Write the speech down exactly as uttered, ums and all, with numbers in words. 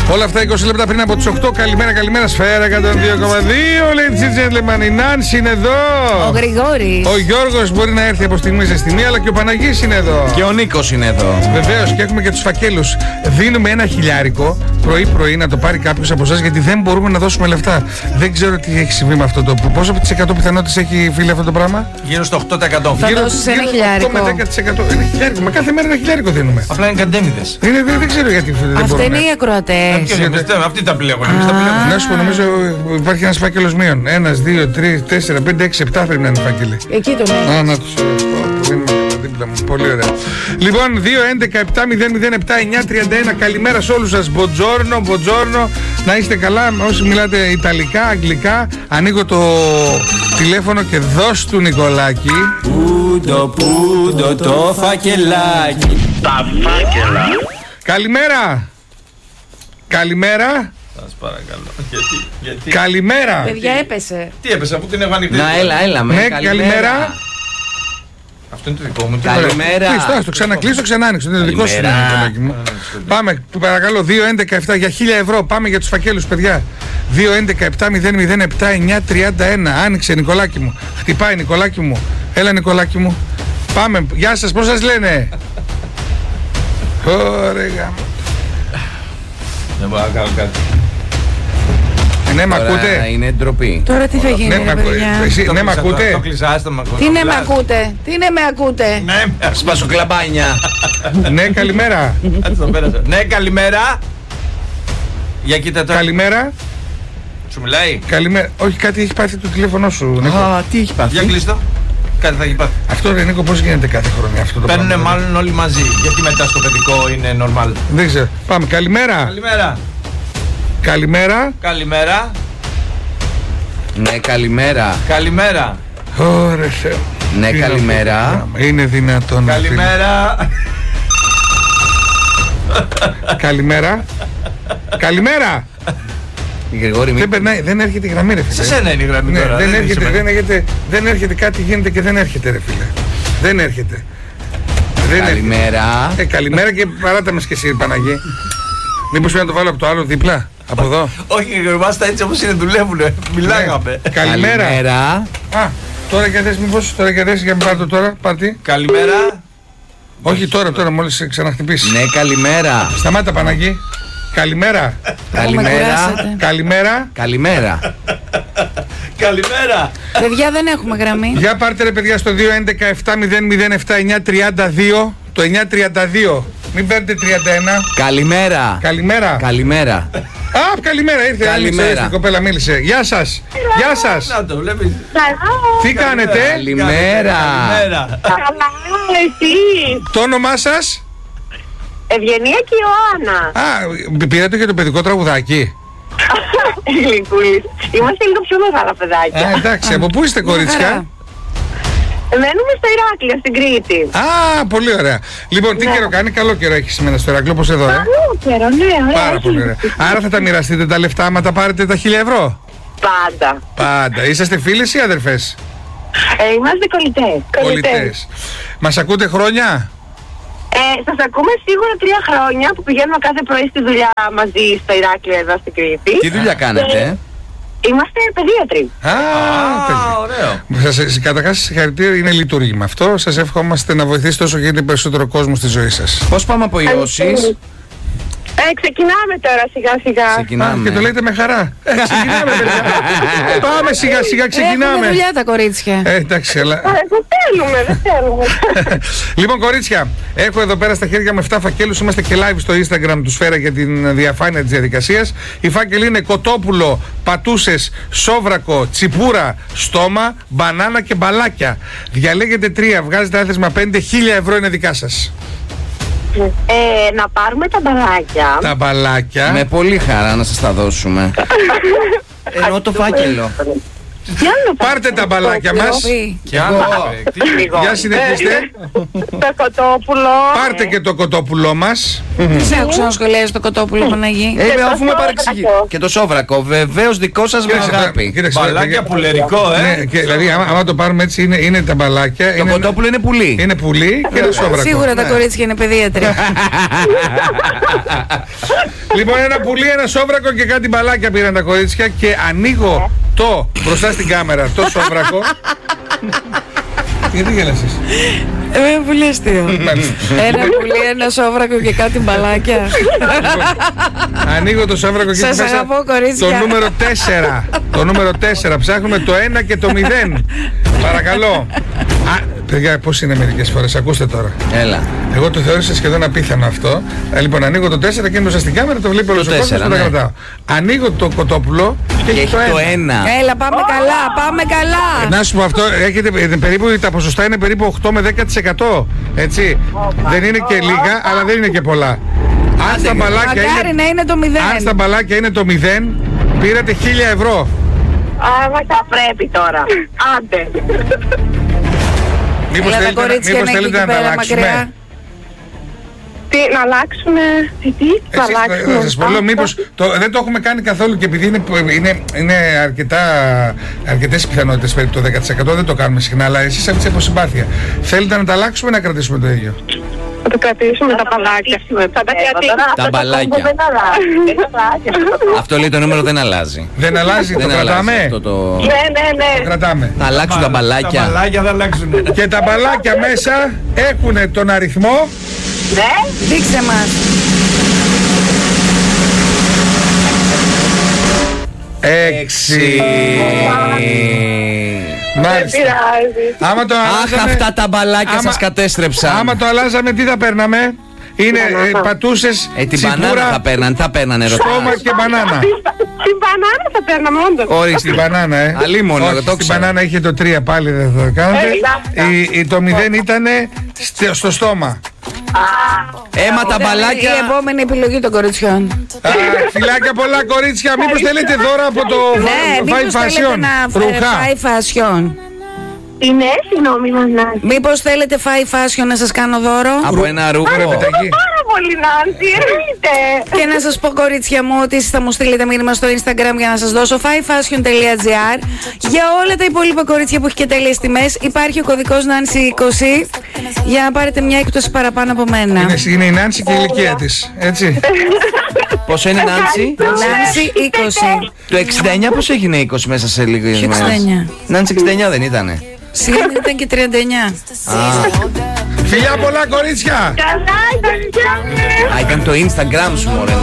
Όλα αυτά είκοσι λεπτά πριν από τις οκτώ. Καλημέρα, καλημέρα. Σφαίρα εκατόν δύο κόμμα δύο. Ladies and gentlemen, η Νάνση είναι εδώ. Ο Γρηγόρης. Ο Γιώργος μπορεί να έρθει από στιγμή σε στιγμή, αλλά και ο Παναγής είναι εδώ. Και ο Νίκος είναι εδώ. Βεβαίως, και έχουμε και τους φακέλους. Δίνουμε ένα χιλιάρικο πρωί-πρωί να το πάρει κάποιος από εσάς, γιατί δεν μπορούμε να δώσουμε λεφτά. Δεν ξέρω τι έχει συμβεί με αυτό το. Πόσο της εκατό πιθανότητες έχει, φίλε, αυτό το πράγμα? Γύρω στο οκτώ τοις εκατό. Θα δώσεις ένα χιλιάρικο. οκτώ με δέκα τοις εκατό. Ένα χιλιάρικο. Μα κάθε μέρα ένα χιλιάρικο δίνουμε. Απλά είναι καντέμιδες. Δεν, δεν, δεν ξέρω γιατί δεν Αυτά μπορούμε. είναι οι ακροατές. Αυτοί τα πλέγουν. Εμείς τα πλέγουμε. Να σου πω, νομίζω υπάρχει ένας φάκελος μείον. Ένας, δύο, τρεις, τέσσερα, πέντε, έξι, επτά πρέπει να είναι φάκελοι. Εκεί το λέει. Α, να τους. Δίπλα μου. Πολύ ωραία. Λοιπόν, δύο έντεκα επτά μηδέν μηδέν επτά εννιά τριάντα ένα. Καλημέρα σε όλους σας. Μποτζόρνο, μποτζόρνο. Να είστε καλά. Όσοι μιλάτε Ιταλικά, Αγγλικά, ανοίγω το τηλέφωνο και δώσ' του Νικολάκη. Πούντο, πούντο το φακελάκι. Τα φάκελα. Καλημέρα. Καλημέρα. Σας παρακαλώ. Γιατί, γιατί. Καλημέρα. Παιδιά, έπεσε. Τι έπεσε, αφού την έχω ανοιχτή. Να, έλα, έλα. Με, Ναι, καλημέρα. Αυτό είναι το δικό μου. τι Καλημέρα. Κλείστο, το ξανακλείσω, ξανά άνοιξε. Είναι δικό σου. Καλημέρα. Νικολάκη μου. Πάμε, παρακαλώ, δύο έντεκα επτά για χίλια ευρώ. Πάμε για τους φακέλους, παιδιά. δύο έντεκα επτά μηδέν μηδέν επτά εννιά τριάντα ένα. Άνοιξε, Νικολάκη μου. Χτυπάει, Νικολάκη μου. Έλα, Νικολάκη μου. Πάμε. Γεια σας, πώς σας λένε? Ωραία. Δεν μπορώ να κάνω κάτι. Ναι, μ' Τώρα ακούτε? είναι ντροπή. Τώρα τι θα γίνει, Ναι, ρε μ' ακούτε. παιδιά. Εσύ, Το ναι, μ' κλείσα, ακούτε? Το κλεισάς, το μ' ακούτε. Τι ναι με ακούτε, τι ναι με ακούτε. Ναι, Σπασοκλαμπάνια. Ναι, καλημέρα. έτσι το πέρασα. Ναι, καλημέρα. Για κοίτα τώρα. Καλημέρα. Σου μιλάει. Καλημέρα. Όχι, κάτι έχει πάθει το τηλέφωνό σου, Νίκο. Α, τι έχει πάθει. Για κλείστο. Κάτι θα έχει πάθει. Αυτό, ρε Νίκο, πώς γίνεται κάθε χρονιά αυτό το πράγμα? Παίρνουνε μάλλον όλοι μαζί. Γιατί μετά στο παιδικό είναι normal. Δεν ξέρω. Πάμε. Καλημέρα. Καλημέρα. Καλημέρα. Καλημέρα. Ναι, καλημέρα. Καλημέρα. Ωραία, Θεέ. Ναι, Τι να πω, καλημέρα. πράγμα. Είναι δυνατόν? να Καλημέρα. φύγει? Καλημέρα. Καλημέρα. Γρηγόρη, μη... Δεν περνάει, δεν έρχεται η γραμμή, ρε φίλε. Σε σένα είναι η γραμμή Ναι, τώρα. δεν, είναι έρχεται, σημαίνει. δεν, έρχεται, δεν έρχεται, κάτι γίνεται και δεν έρχεται, ρε φίλε. Δεν έρχεται. Δεν Καλημέρα. έρχεται. Ε, καλημέρα και παράτα μας και εσύ, Παναγί. Μήπως πρέπει να το βάλω από το άλλο δίπλα, από εδώ? Όχι, γρηγορμάστα έτσι όπως είναι δουλεύουνε. Μιλάγαμε. Ναι. Καλημέρα. Καλημέρα. Α, τώρα και θες μήπως, τώρα και θες για να πάρ' το τώρα, πάρτι. Καλημέρα. Όχι τώρα, τώρα μόλις ξαναχτυπήσει. Ναι, καλημέρα. Σταμάτα, Παναγί. Καλημέρα. Καλημέρα. κουράσατε. Καλημέρα. Καλημέρα. Καλημέρα. Παιδιά, δεν έχουμε γραμμή. Για πάρτε, ρε παιδιά, στο δύο έντεκα επτά μηδέν μηδέν επτά εννιά τριάντα δύο. Το εννιά τριάντα δύο. Μην παίρνετε τριάντα ένα. Καλημέρα. Καλημέρα. Καλημέρα. Α, καλημέρα, ήρθε. Καλημέρα. Ήρθε, η κοπέλα μίλησε. Γεια σας. Γεια σας. Να το βλέπεις. Τι κάνετε? Καλημέρα. Καλημέρα. Καλά, εσύ. Το όνομά σας? Ευγενία και Ιωάννα. Α, πήρατε για το παιδικό τραγουδάκι. Γλυκούλης. Είμαστε λίγο πιο μεγάλα παιδάκια. Α, εντάξει. Από πού είστε, κορίτσια? Μένουμε στο Ηράκλειο, στην Κρήτη. Α, πολύ ωραία. Λοιπόν, τι Ναι. καιρό κάνει? Καλό καιρό έχει σήμερα στο Ηράκλειο, όπως εδώ, ε. Καλό καιρό, ναι, ωραία. Πάρα όχι. πολύ ωραία. Άρα θα τα μοιραστείτε τα λεφτά άμα τα πάρετε τα χίλια ευρώ? Πάντα. Πάντα. Είσαστε φίλες ή αδερφές? Ε, είμαστε κολλητές. Κολλητές. Μας ακούτε χρόνια? Ε, σας ακούμε σίγουρα τρία χρόνια που πηγαίνουμε κάθε πρωί στη δουλειά μαζί στο Ηράκλειο εδώ στην Κρήτη. Τι δουλειά κάνετε? Είμαστε παιδίατροι. Α, Α, παιδιά. ωραίο. Σας, καταρχάς, συγχαρητήρια, είναι λειτουργήμα αυτό. Σας ευχόμαστε να βοηθήσετε όσο γίνεται περισσότερο κόσμο στη ζωή σας. Πώς πάμε από ιώσεις? Ε, ξεκινάμε τώρα σιγά σιγά. Α, Ξεκινάμε. και το λέτε με χαρά. Ε, ξεκινάμε, παιδιά. Πάμε σιγά σιγά, Έχουμε ξεκινάμε. δουλειά τα κορίτσια. Ε, εντάξει, αλλά... Ε, δεν θέλουμε, δεν θέλουμε. Λοιπόν, κορίτσια, έχω εδώ πέρα στα χέρια μου επτά φακέλους. Είμαστε και live στο Instagram του Σφαίρα για την διαφάνεια της διαδικασίας. Οι φάκελοι είναι κοτόπουλο, πατούσες, σόβρακο, τσιπούρα, στόμα, μπανάνα και μπαλάκια. Διαλέγετε τρία, βγάζετε άθεσμα πέντε, χίλια ευρώ είναι δικά σας. Ε, να πάρουμε τα μπαλάκια. Τα μπαλάκια. Με πολύ χαρά να σας τα δώσουμε. Ενώ το φάκελο. Για να το Πάρτε τα μπαλάκια μας. Πει. Και άλλο. λίγο. Για συνεχίστε. Το κοτόπουλο. Πάρτε και το κοτόπουλό μας. Δεν σε άκουσα να σχολιάζει το κοτόπουλο, Παναγί. Ε, το αφού με σόβρακο. παρεξηγεί. Και το σόβρακο. Βεβαίως δικό σας με Κοίταξε τώρα, αγάπη. κοίταξε, Μπαλάκια παιδιά. πουλερικό, ε. Ναι, και, δηλαδή άμα, άμα το πάρουμε έτσι είναι, είναι τα μπαλάκια. Το είναι, κοτόπουλο είναι πουλί. είναι πουλί και το σόβρακο. Σίγουρα τα Ναι. κορίτσια είναι παιδίατροι. Λοιπόν, ένα πουλί, ένα σόβρακο και κάτι μπαλάκια πήραν τα κορίτσια και ανοίγω το μπροστά στην κάμερα το σόβρακο. Γιατί γέλασες? Ε, πολύ αστείο. Ένα πουλί, ένα σόβρακο και κάτι μπαλάκια. Ανοίγω το σόβρακο και Σας εκεί μέσα αγαπώ, κορίτσια. το νούμερο τέσσερα. Το νούμερο τέσσερα. Ψάχνουμε το ένα και το μηδέν. Παρακαλώ. Α, παιδιά, πώς είναι μερικές φορές, ακούστε τώρα. Έλα. Εγώ το θεώρησα σχεδόν απίθανο αυτό. Ε, λοιπόν, ανοίγω το τέσσερα και είναι μπροστά στην κάμερα, το βλέπει όλος ο κόσμος τέσσερα, και το ναι. κρατάω. Ανοίγω το κοτόπουλο και, Και έχει το ένα. Έλα, πάμε καλά, πάμε καλά. Να σου πω αυτό, έχετε, ε, περίπου, τα ποσοστά είναι περίπου οκτώ με δέκα τοις εκατό. Έτσι. Δεν είναι και λίγα, αλλά δεν είναι και πολλά. Αν στα μπαλάκια Μακάρι είναι, να είναι το αν στα μηδέν. μπαλάκια είναι το μηδέν, πήρατε χίλια ευρώ. Α, μα τα πρέπει τώρα. Άντε. Μήπως Έλα, τα θέλετε, να- κορίτσια μήπως είναι εκεί θέλετε να τα πέρα αλλάξουμε. μακριά. Τι, να αλλάξουμε. Τι, τι, να Εσείς, αλλάξουμε. θα σας πω, λέω, μήπως το, δεν το έχουμε κάνει καθόλου και επειδή είναι, είναι, είναι αρκετά, αρκετές πιθανότητες περίπου το δέκα τοις εκατό δεν το κάνουμε συχνά, αλλά εσείς έτσι από συμπάθεια. Θέλετε να τα αλλάξουμε ή να κρατήσουμε το ίδιο? Θα το κρατήσουμε τα παλάκια. Θα τα κρατήσουμε. Τα μπαλάκια. Δεν αλλάζει. Αυτό λέει το νούμερο δεν αλλάζει. Δεν αλλάζει, το Δεν αλλάζει κρατάμε. αυτό το... Ναι, ναι, Το ναι. κρατάμε. Θα αλλάξουν τα Τα μπαλάκια. μπαλάκια θα αλλάξουν. Και τα μπαλάκια μέσα έχουν τον αριθμό Ναι. Δείξτε μας. έξι. Δεν Μάλιστα. πειράζει. Άμα το Αχ, αλλάζαμε, αυτά τα μπαλάκια άμα- σας κατέστρεψαν. άμα το αλλάζαμε τι θα παίρναμε? Είναι ε, Μπανάνα. πατούσες, Ε, την μπανάνα θα τσιπούρα, παίρναν, θα παίρνανε στόμα ρωτάς. και μπανάνα. Την μπανάνα θα παίρναμε όντως. Ορίστε. Στην μπανάνα, ε. Αλίμονο, Όχι, το στην ξέρω. μπανάνα είχε το τρία πάλι, δεν θα το κάνετε. Ε, εντάξει. Η, η, το μηδέν ήταν στο στόμα. Έμα τα Η μπαλάκια. επόμενη επιλογή των κοριτσιών. Α, φιλάκια πολλά κορίτσια. Μήπως θέλετε δώρα από το Ναι, Five μήπως θέλετε Fashion? να Ρούχα. φάει φασιόν. Είναι συγγνώμη, Νανάση. Μήπως θέλετε φάει φάσιο να σας κάνω δώρο? Από ένα ρούχο. Ρεπετακή. Πάρα πολύ, Νάνση, εννοείται. Και να σας πω, κορίτσια μου, ότι εσείς θα μου στείλετε μήνυμα στο Instagram για να σας δώσω fivefashion.gr. Για όλα τα υπόλοιπα κορίτσια που έχει και τέλειες τιμές υπάρχει ο κωδικός Νάνση είκοσι για να πάρετε μια έκπτωση παραπάνω από μένα. Είναι, είναι η Νάνση και η ηλικία της. Έτσι. Πόσο είναι, Νάνση? Νάνση είκοσι. Το εξήντα εννιά πώς έγινε είκοσι μέσα σε λίγο Ποιο εξήντα εννιά? Νάνση εξήντα εννιά δεν ήτανε? Σήμερα ήταν και τριάντα εννιά. Φιλιά πολλά κορίτσια. Καλά, ήταν. Α, ήταν το Instagram σου, μωρέ.